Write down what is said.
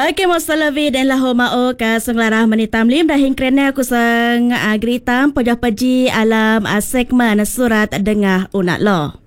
Okey, Mosalavi dan Lahomao ka senglarah menitam lim dahing kerana aku sang agritam pojah paji alam segmen surat dengah unak lo.